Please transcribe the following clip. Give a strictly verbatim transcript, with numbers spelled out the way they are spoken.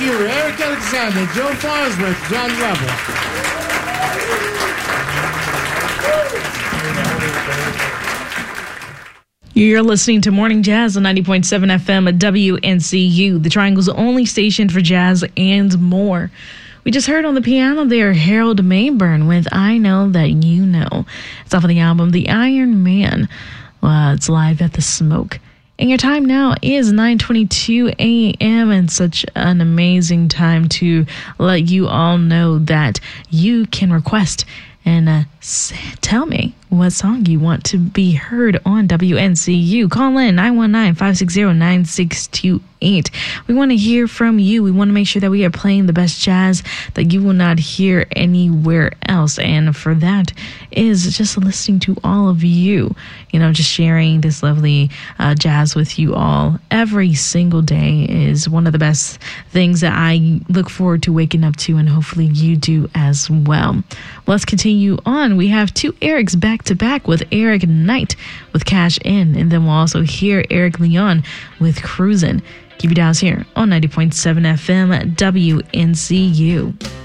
Fury, Eric Alexander, Joe Farnsworth, John Rebel. You're listening to Morning Jazz on ninety point seven F M at W N C U, the Triangle's only station for jazz and more. We just heard on the piano there Harold Mayburn with I Know That You Know. It's off of the album The Iron Man. Well, it's live at the Smoke. And your time now is nine twenty-two a.m. and such an amazing time to let you all know that you can request and uh, tell me what song you want to be heard on W N C U. Call in nine one nine, five six zero, nine six two eight. We want to hear from you. We want to make sure that we are playing the best jazz that you will not hear anywhere else. And for that is just listening to all of you, you know, just sharing this lovely uh, jazz with you all every single day is one of the best things that I look forward to waking up to, and hopefully you do as well. Let's continue on. We have two Erics back to back with Eric Knight with Cash In, and then we'll also hear Eric Leon with Cruisin'. Keep your dials here on ninety point seven F M at W N C U.